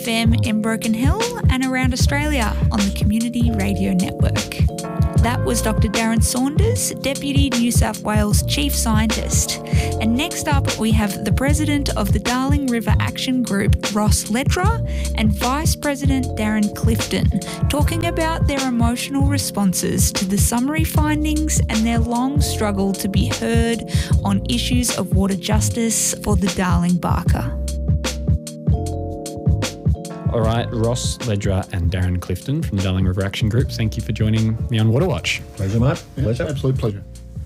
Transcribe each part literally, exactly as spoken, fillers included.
F M in Broken Hill and around Australia on the Community Radio Network. That was Doctor Darren Saunders, Deputy New South Wales Chief Scientist. And next up, we have the President of the Darling River Action Group, Ross Ledra, and Vice President Darren Clifton, talking about their emotional responses to the summary findings and their long struggle to be heard on issues of water justice for the Darling Barker. All right, Ross Ledra and Darren Clifton from the Darling River Action Group, thank you for joining me on Water Watch. Pleasure, mate. Pleasure. Yeah, absolute pleasure.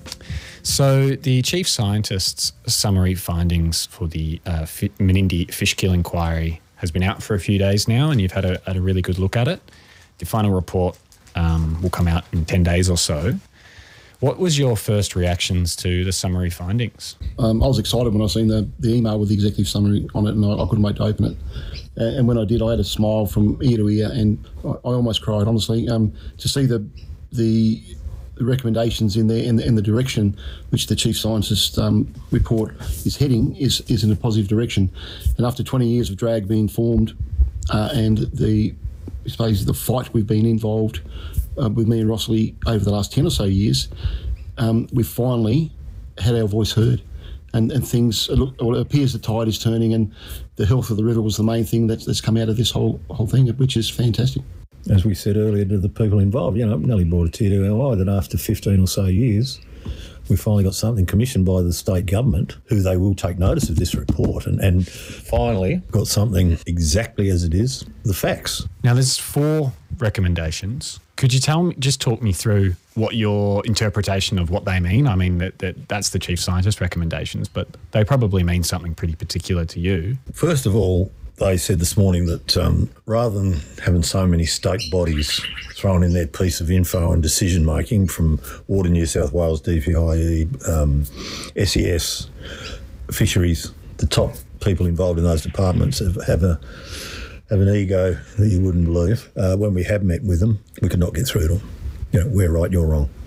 So the Chief Scientist's summary findings for the uh, F- Menindee Fish Kill Inquiry has been out for a few days now, and you've had a, had a really good look at it. The final report um, will come out in ten days or so. What was your first reactions to the summary findings? Um, I was excited when I seen the, the email with the executive summary on it, and I, I couldn't wait to open it. And, and when I did, I had a smile from ear to ear, and I, I almost cried, honestly, um, to see the the recommendations in there and the, and the direction which the Chief Scientist um, report is heading is, is in a positive direction. And after twenty years of drag being formed uh, and the, I suppose, the fight we've been involved Uh, with me and Rossley over the last ten or so years, um, we've finally had our voice heard, and, and things, it, look, well, it appears the tide is turning, and the health of the river was the main thing that's, that's come out of this whole whole thing, which is fantastic. As we said earlier to the people involved, you know, it nearly brought a tear to our eye that after fifteen or so years, we finally got something commissioned by the state government, who they will take notice of this report, and, and finally got something exactly as it is, the facts. Now, there's four recommendations. Could you tell me, just talk me through what your interpretation of what they mean? I mean, that, that that's the Chief Scientist recommendations, but they probably mean something pretty particular to you. First of all, they said this morning that um, rather than having so many state bodies throwing in their piece of info and decision-making from Water New South Wales, D P I E, um, S E S, Fisheries, the top people involved in those departments have, have a have an ego that you wouldn't believe. Uh, when we have met with them, we could not get through to them. You know, we're right, you're wrong.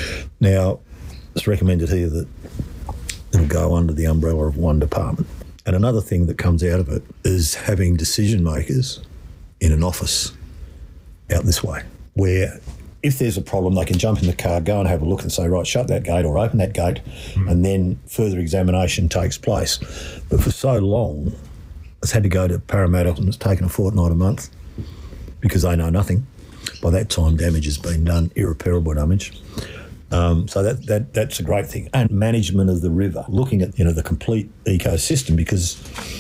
Now, it's recommended here that it'll go under the umbrella of one department. And another thing that comes out of it is having decision makers in an office out this way, where if there's a problem, they can jump in the car, go and have a look and say, right, shut that gate or open that gate, mm. and then further examination takes place. But for so long, it's had to go to Parramatta and it's taken a fortnight, a month, because they know nothing. By that time, damage has been done, irreparable damage. Um, so that, that that's a great thing. And management of the river, looking at, you know, the complete ecosystem, because,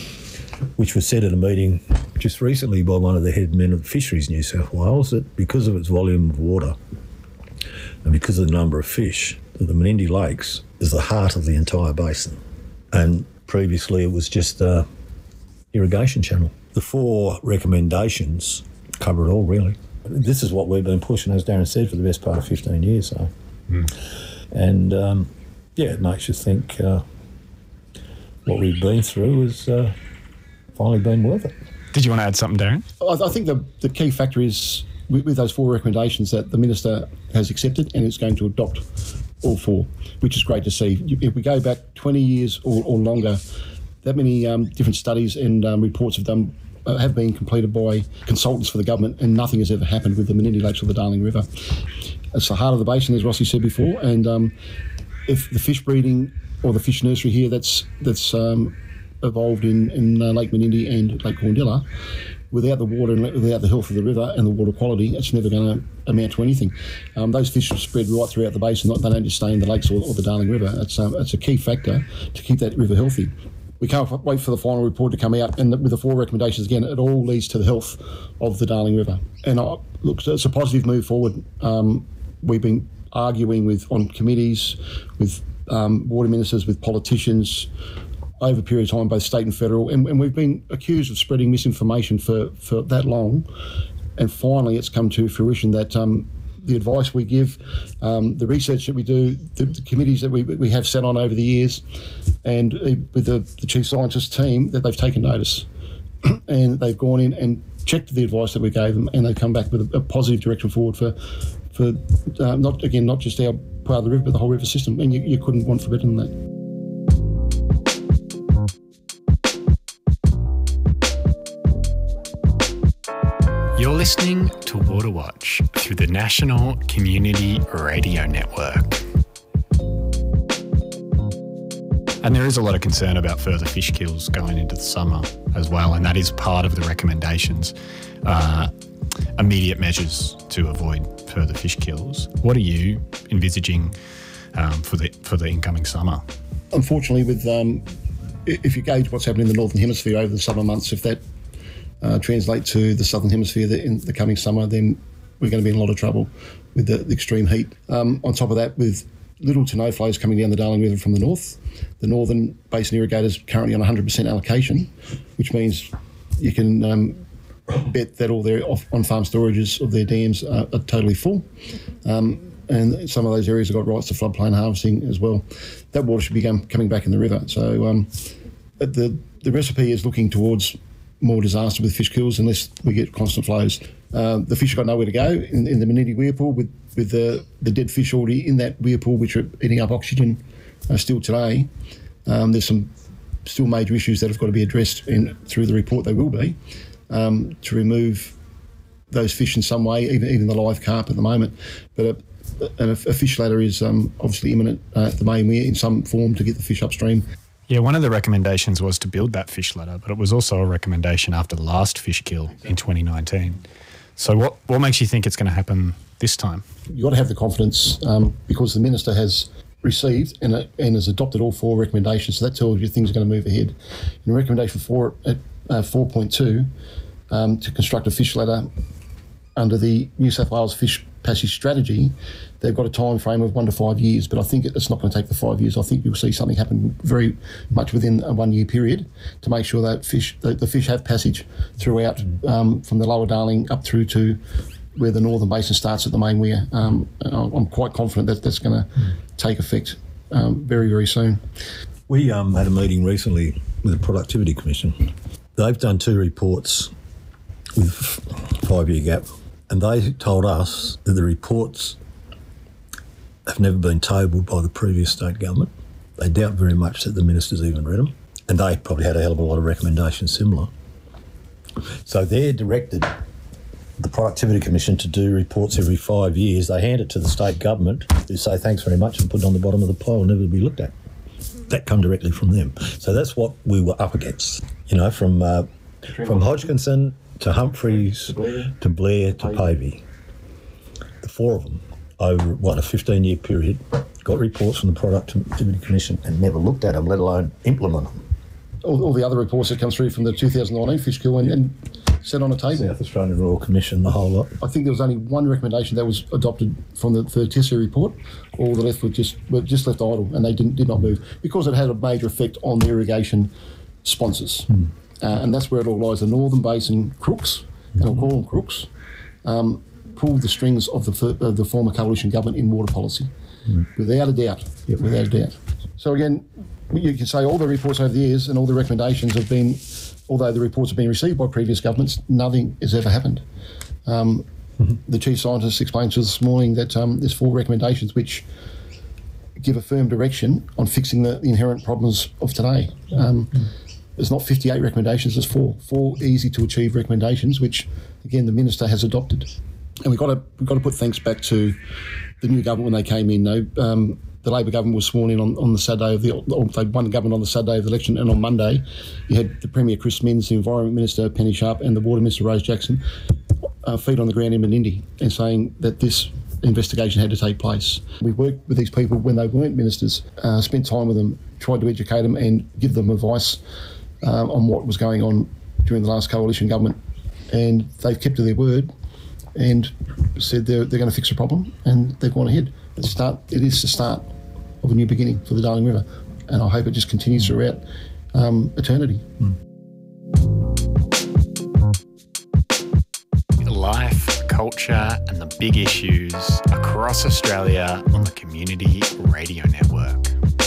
which was said at a meeting just recently by one of the head men of Fisheries New South Wales, that because of its volume of water and because of the number of fish, that the Menindee Lakes is the heart of the entire basin. And previously it was just a irrigation channel. The four recommendations cover it all, really. This is what we've been pushing, as Darren said, for the best part of fifteen years. So. Mm. And, um, yeah, it makes you think uh, what we've been through has uh, finally been worth it. Did you want to add something, Darren? I, I think the, the key factor is, with, with those four recommendations, that the Minister has accepted and is going to adopt all four, which is great to see. If we go back twenty years or, or longer, that many um, different studies and um, reports have done uh, have been completed by consultants for the government, and nothing has ever happened with the Menindee Lakes or the Darling River. It's the heart of the basin, as Rossi said before, and um, if the fish breeding or the fish nursery here that's that's um, evolved in, in uh, Lake Menindee and Lake Warndilla, without the water and without the health of the river and the water quality, it's never going to amount to anything. Um, those fish are spread right throughout the basin, not, they don't just stay in the lakes or, or the Darling River. It's, um, it's a key factor to keep that river healthy. We can't wait for the final report to come out, and with the four recommendations, again, it all leads to the health of the Darling River. And uh, look, it's a positive move forward. Um, we've been arguing with on committees, with um, water ministers, with politicians, over a period of time, both state and federal, and, and we've been accused of spreading misinformation for, for that long, and finally it's come to fruition that um, the advice we give, um, the research that we do, the, the committees that we, we have sat on over the years, and with the, the Chief Scientist team, that they've taken notice and they've gone in and checked the advice that we gave them, and they've come back with a, a positive direction forward for, for uh, not again not just our part of the river, but the whole river system, and you, you couldn't want for better than that. You're listening to Water Watch through the National Community Radio Network. And there is a lot of concern about further fish kills going into the summer as well, and that is part of the recommendations. Uh, immediate measures to avoid further fish kills. What are you envisaging um, for the for the incoming summer? Unfortunately, with um, if you gauge what's happening in the Northern Hemisphere over the summer months, if that uh, translates to the Southern Hemisphere in the coming summer, then we're going to be in a lot of trouble with the, the extreme heat. Um, on top of that, with little to no flows coming down the Darling River from the north, the Northern Basin irrigators currently on one hundred percent allocation, which means you can um, bet that all their off, on-farm storages of their dams are, are totally full. Um, and some of those areas have got rights to floodplain harvesting as well. That water should be com- coming back in the river. So um, the the recipe is looking towards more disaster with fish kills unless we get constant flows. Uh, the fish have got nowhere to go in, in the Menindee weir pool with, with the, the dead fish already in that weir pool, which are eating up oxygen uh, still today. Um, there's some still major issues that have got to be addressed in, through the report. They will be. Um, to remove those fish in some way, even even the live carp at the moment. But a, a, a fish ladder is um, obviously imminent uh, at the main weir in some form to get the fish upstream. Yeah, one of the recommendations was to build that fish ladder, but it was also a recommendation after the last fish kill in twenty nineteen. So what, what makes you think it's going to happen this time? You've got to have the confidence um, because the Minister has received and, uh, and has adopted all four recommendations, so that tells you things are going to move ahead. In recommendation four at Uh, four point two, um, to construct a fish ladder under the New South Wales Fish Passage Strategy, they've got a time frame of one to five years, but I think it's not going to take the five years. I think you'll see something happen very much within a one-year period to make sure that fish, the, the fish have passage throughout um, from the Lower Darling up through to where the Northern Basin starts at the main weir. Um, I'm quite confident that that's going to take effect um, very, very soon. We um, had a meeting recently with the Productivity Commission. They've done two reports with five-year gap, and they told us that the reports have never been tabled by the previous state government. They doubt very much that the ministers even read them, and they probably had a hell of a lot of recommendations similar. So they're directed the Productivity Commission to do reports every five years. They hand it to the state government, who say thanks very much and put it on the bottom of the pile and never be looked at. That come directly from them. So that's what we were up against, you know, from uh, from Hodgkinson to Humphreys to Blair to, Blair, to Pavey. The four of them, over, what, a fifteen-year period, got reports from the Productivity Commission and never looked at them, let alone implement them. All, all the other reports that come through from the two thousand nineteen fish kill and, and set on a table. South Australian Royal Commission, the whole lot. I think there was only one recommendation that was adopted from the Ferticia report. All the left were just were just left idle, and they didn't did not move because it had a major effect on the irrigation sponsors, hmm. uh, and that's where it all lies. The Northern Basin crooks, and I'll call them crooks, um, pulled the strings of the uh, the former coalition government in water policy, hmm. without a doubt. Yep. Without a doubt. So again, you can say all the reports over the years and all the recommendations have been. Although the reports have been received by previous governments, nothing has ever happened. Um, mm-hmm. The chief scientist explained to us this morning that um, there's four recommendations which give a firm direction on fixing the, the inherent problems of today. Um, mm-hmm. There's not fifty-eight recommendations, there's four. Four easy to achieve recommendations, which again the minister has adopted. And we've got to we've got to put thanks back to the new government when they came in. No, um, the Labor government was sworn in on, on the Saturday of the, or they won the government on the Saturday of the election, and on Monday you had the Premier Chris Minns, the Environment Minister Penny Sharp, and the Water Minister Rose Jackson uh, feet on the ground in Menindee and saying that this investigation had to take place. We worked with these people when they weren't ministers, uh, spent time with them, tried to educate them and give them advice um, on what was going on during the last coalition government, and they've kept to their word and said they're, they're going to fix the problem, and they've gone ahead. It's start, it is the start of a new beginning for the Darling River, and I hope it just continues throughout um, eternity. Mm. Life, culture and the big issues across Australia on the Community Radio Network.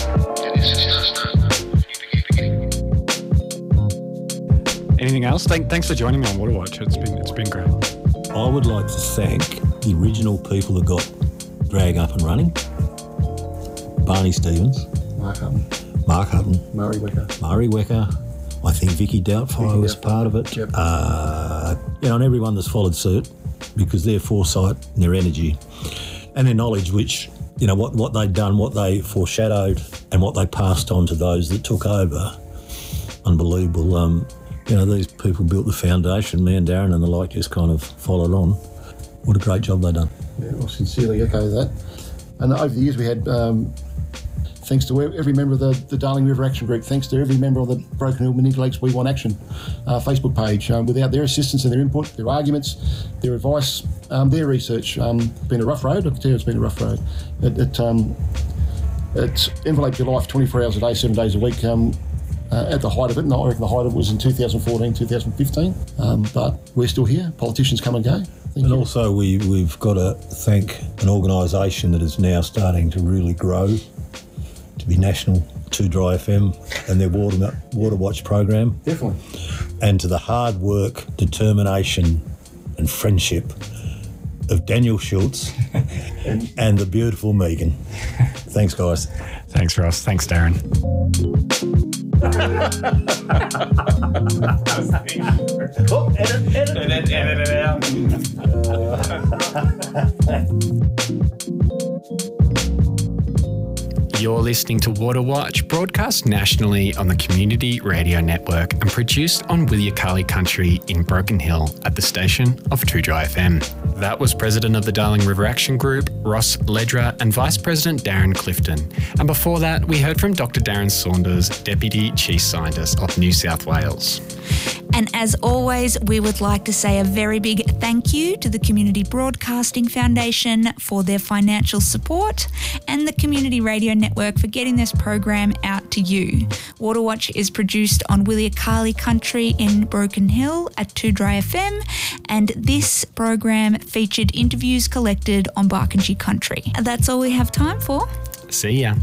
Anything else? Thank, thanks for joining me on Water Watch. It's been it's been great. I would like to thank the original people that got Drag up and running. Barney Stevens. Mark Hutton. Mark Hutton. Murray Wecker. Murray Wecker. I think Vicky Doubtfire Vicky was Doubtfire. part of it. Yep. Uh, you know, and everyone that's followed suit, because their foresight and their energy and their knowledge, which, you know, what, what they'd done, what they foreshadowed and what they passed on to those that took over, unbelievable. Um, you know, these people built the foundation, me and Darren and the like just kind of followed on. What a great job they've done. Yeah, I'll sincerely echo that. And over the years we had, um, thanks to every member of the, the Darling River Action Group, thanks to every member of the Broken Hill Meninda Lakes We Want Action uh, Facebook page. Um, without their assistance and their input, their arguments, their advice, um, their research, um, it's been a rough road. I can tell you it's been a rough road. It, it, um, it's enveloped your life twenty-four hours a day, seven days a week. Um, uh, at the height of it, and I reckon the height of it was in two thousand fourteen, two thousand fifteen. Um, but we're still here. Politicians come and go. Thank and you. Also, we, we've got to thank an organisation that is now starting to really grow, to be national, two Dry F M and their Water, Water Watch program. Definitely. And to the hard work, determination and friendship of Daniel Schultz and, and the beautiful Megan. Thanks, guys. Thanks, Ross. Thanks, Darren. Oh, edit, edit. Edit, edit it out. You're listening to Water Watch, broadcast nationally on the Community Radio Network and produced on Wilyakalli Country in Broken Hill at the station of two Dry F M. That was President of the Darling River Action Group, Ross Ledra, and Vice President Darren Clifton. And before that, we heard from Doctor Darren Saunders, Deputy Chief Scientist of New South Wales. And as always, we would like to say a very big thank you to the Community Broadcasting Foundation for their financial support and the Community Radio Network for getting this program out to you. Water Watch is produced on Wilyakalli Country in Broken Hill at two Dry F M, and this program featured interviews collected on Barkindji Country. That's all we have time for. See ya.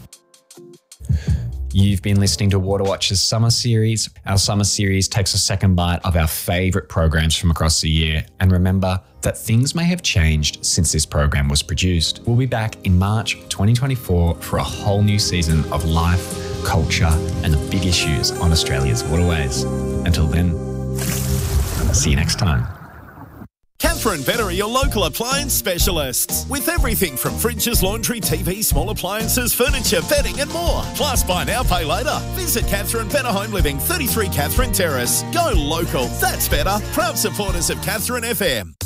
You've been listening to Water Watch's Summer Series. Our Summer Series takes a second bite of our favourite programs from across the year. And remember that things may have changed since this program was produced. We'll be back in March twenty twenty-four for a whole new season of life, culture, and the big issues on Australia's waterways. Until then, see you next time. Catherine Better are your local appliance specialists. With everything from fridges, laundry, T V, small appliances, furniture, bedding and more. Plus buy now, pay later. Visit Catherine Better Home Living, thirty-three Catherine Terrace. Go local. That's better. Proud supporters of Catherine F M.